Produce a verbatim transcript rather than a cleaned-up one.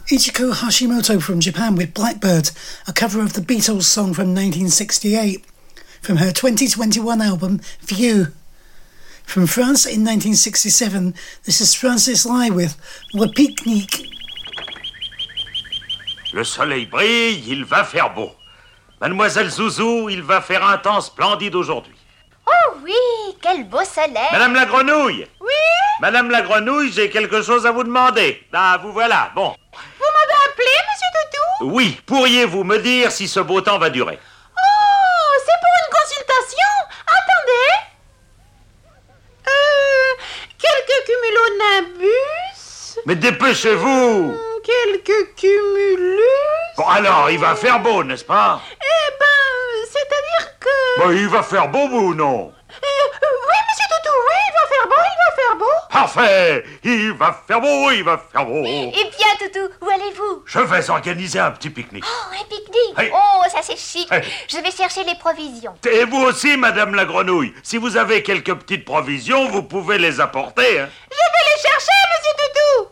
Ichiko Hashimoto from Japan with Blackbird, a cover of the Beatles song from nineteen sixty-eight, from her twenty twenty-one album View. From France in nineteen sixty-seven, this is Francis Lai with Le Pique-Nique. Le soleil brille, il va faire beau. Mademoiselle Zouzou, il va faire un temps splendide aujourd'hui. Oh oui, quel beau soleil. Madame la grenouille. Oui. Madame la grenouille, j'ai quelque chose à vous demander. Ah, vous voilà, bon. Vous m'avez appelé, monsieur Toutou? Oui, pourriez-vous me dire si ce beau temps va durer? Oh, c'est pour une consultation? Attendez. Euh, quelques cumulonimbus. Mais dépêchez-vous. Quelques cumulus. Bon, alors, il va faire beau, n'est-ce pas? Eh ben, c'est-à-dire que... Bah, il va faire beau, vous, non? Euh, oui, monsieur Toutou, oui, il va faire beau, il va faire beau. Parfait. Il va faire beau, il va faire beau. Et bien, Toutou, où allez-vous? Je vais organiser un petit pique-nique. Oh, un pique-nique. Hey. Oh, ça c'est chic. Hey. Je vais chercher les provisions. Et vous aussi, Madame la grenouille. Si vous avez quelques petites provisions, vous pouvez les apporter, hein. Je